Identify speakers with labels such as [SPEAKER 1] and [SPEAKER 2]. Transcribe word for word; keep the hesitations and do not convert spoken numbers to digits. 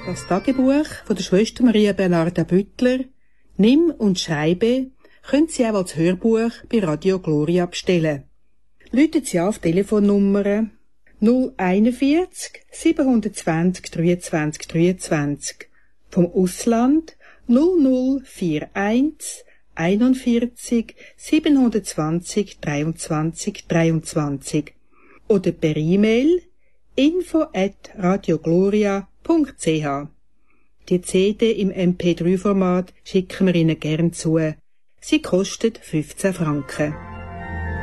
[SPEAKER 1] Das Tagebuch von der Schwester Maria Bernarda Büttler, Nimm und Schreibe, können Sie auch als Hörbuch bei Radio Gloria bestellen. Rufen Sie an auf die Telefonnummer null einundvierzig siebenhundertzwanzig dreiundzwanzig dreiundzwanzig, vom Ausland null null einundvierzig einundvierzig siebenhundertzwanzig dreiundzwanzig dreiundzwanzig oder per E-Mail info at radiogloria punkt c h. Die C D im M P drei Format schicken wir Ihnen gern zu. Sie kostet fünfzehn Franken.